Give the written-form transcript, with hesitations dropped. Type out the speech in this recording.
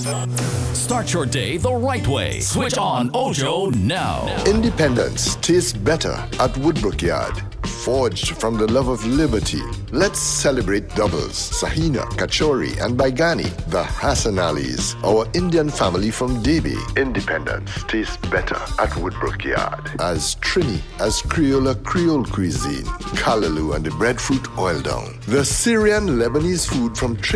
Start your day the right way. Switch on Ojo now. Independence tastes better at Woodbrook Yard. Forged from the love of liberty, let's celebrate doubles, Sahina, Kachori, and Baigani, the Hassan Alis, our Indian family from Debi. Independence tastes better at Woodbrook Yard. As Trini, as Creole cuisine, Kalaloo and the breadfruit oil down. The Syrian Lebanese food from